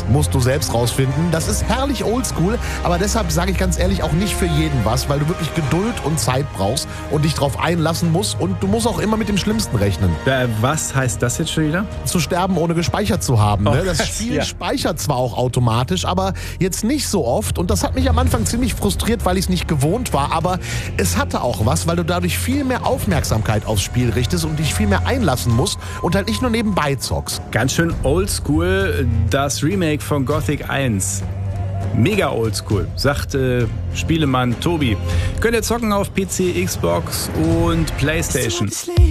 musst du selbst rausfinden. Das ist herrlich oldschool, aber deshalb sage ich ganz ehrlich auch nicht für jeden was, weil du wirklich Geduld und Zeit brauchst und dich drauf einlassen musst und du musst auch immer mit dem Schlimmsten rechnen. Was heißt das jetzt schon wieder? Zu sterben, ohne gespeichert zu haben. Ne? Das Spiel ja. speichert zwar auch automatisch, aber jetzt nicht so oft und das hat mich am Anfang ziemlich frustriert, weil ich es nicht gewohnt war, aber es hatte auch was, weil du dadurch viel mehr Aufmerksamkeit aufs Spiel richtest und dich viel mehr einlassen musst und halt nicht nur nebenbei zockst. Ganz schön oldschool, das Remake von Gothic 1. Mega oldschool, sagt Spielemann Tobi. Könnt ihr zocken auf PC, Xbox und PlayStation.